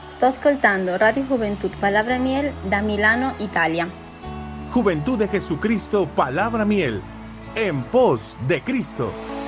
Sto ascoltando Radio Juventud Palabra Miel da Milano, Italia. Juventud de Jesucristo, Palabra Miel, en pos de Cristo.